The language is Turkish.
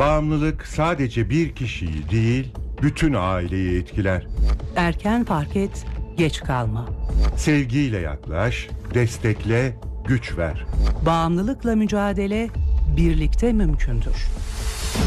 Bağımlılık sadece bir kişiyi değil, bütün aileyi etkiler. Erken fark et, geç kalma. Sevgiyle yaklaş, destekle, güç ver. Bağımlılıkla mücadele birlikte mümkündür.